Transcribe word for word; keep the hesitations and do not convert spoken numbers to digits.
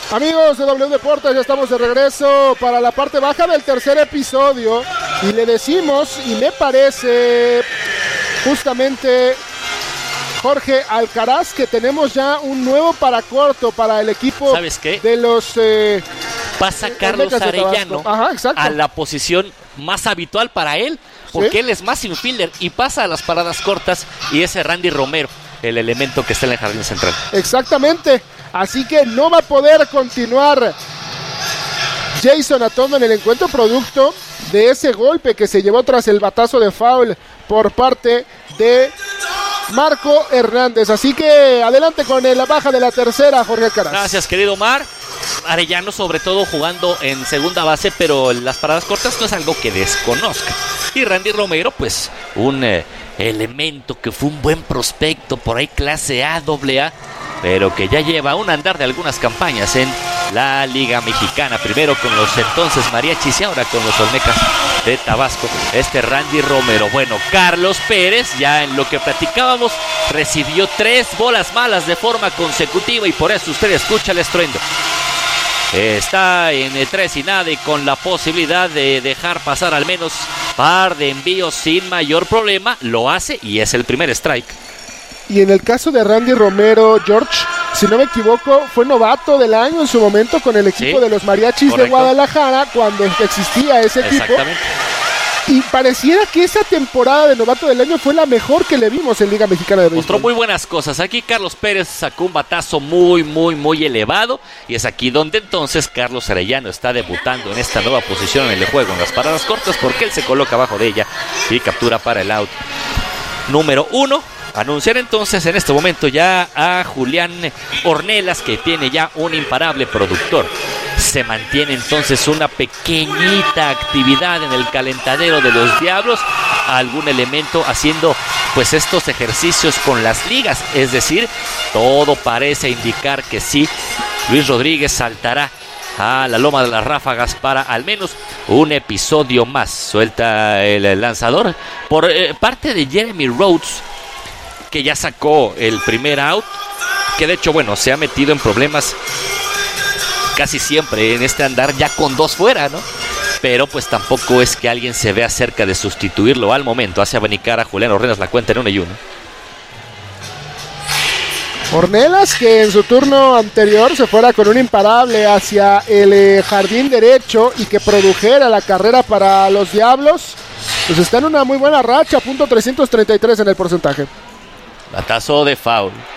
Amigos de W Deportes, ya estamos de regreso para la parte baja del tercer episodio y le decimos, y me parece justamente Jorge Alcaraz, que tenemos ya un nuevo paracorto para el equipo. ¿Sabes qué? De los eh, pasa Carlos Arellano Ajá, a la posición más habitual para él, porque ¿sí? él es más infielder y pasa a las paradas cortas, y ese Randy Romero, el elemento que está en el jardín central. Exactamente, así que no va a poder continuar Jason Atondo en el encuentro, producto de ese golpe que se llevó tras el batazo de foul por parte de Marco Hernández. Así que adelante con la baja de la tercera, Jorge Alcaraz. Gracias, querido Omar. Arellano sobre todo jugando en segunda base, pero las paradas cortas no es algo que desconozca. Y Randy Romero, pues un eh, elemento que fue un buen prospecto, por ahí clase A, doble A, pero que ya lleva un andar de algunas campañas en la Liga Mexicana. Primero con los entonces Mariachis y ahora con los Olmecas de Tabasco. Este Randy Romero. Bueno, Carlos Pérez, ya en lo que platicábamos, recibió tres bolas malas de forma consecutiva y por eso usted escucha el estruendo. Está en tres y nada y con la posibilidad de dejar pasar al menos par de envíos sin mayor problema. Lo hace y es el primer strike. Y en el caso de Randy Romero, George, si no me equivoco, fue novato del año en su momento con el equipo, sí, de los Mariachis, correcto, de Guadalajara, cuando existía ese equipo. Exactamente. Y pareciera que esa temporada de novato del año fue la mejor que le vimos en Liga Mexicana de Béisbol. Mostró muy buenas cosas. Aquí Carlos Pérez sacó un batazo muy, muy, muy elevado. Y es aquí donde entonces Carlos Arellano está debutando en esta nueva posición en el juego, en las paradas cortas, porque él se coloca abajo de ella y captura para el out número uno. Anunciar entonces en este momento ya a Julián Ornelas, que tiene ya un imparable productor. Se mantiene entonces una pequeñita actividad en el calentadero de los Diablos, algún elemento haciendo pues estos ejercicios con las ligas, es decir, todo parece indicar que sí, Luis Rodríguez saltará a la loma de las ráfagas para al menos un episodio más. Suelta el lanzador por eh, parte de Jeremy Rhodes, que ya sacó el primer out, que de hecho, bueno, se ha metido en problemas casi siempre en este andar ya con dos fuera, ¿no? Pero pues tampoco es que alguien se vea cerca de sustituirlo al momento. Hace abanicar a Julián Ornelas la cuenta en uno y uno. Ornelas, que en su turno anterior se fuera con un imparable hacia el eh, jardín derecho y que produjera la carrera para los Diablos, pues está en una muy buena racha, punto trescientos treinta y tres en el porcentaje. Batazo de foul.